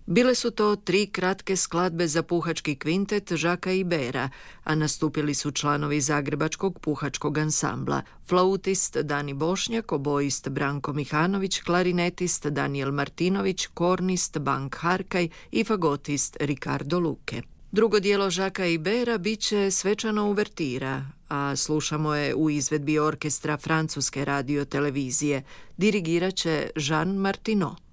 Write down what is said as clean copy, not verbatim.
Bile su to 3 kratke skladbe za puhački kvintet Jacquesa Ibera, a nastupili su članovi Zagrebačkog puhačkog ansambla, flautist Dani Bošnjak, oboist Branko Mihanović, klarinetist Daniel Martinović, kornist Bank Harkaj i fagotist Ricardo Luque. Drugo dijelo Jacquesa Ibera bit će svečano uvertira, a slušamo je u izvedbi orkestra francuske radiotelevizije. Dirigirat će Jean Martinot.